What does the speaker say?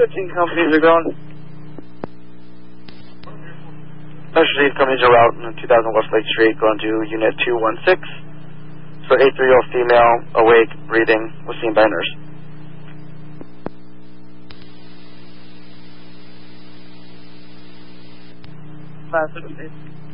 15 companies are going. Specialty companies are out on 2000 West Lake Street, going to Unit 216. So 830 female, awake, breathing, was seen by a nurse. Last 6 days.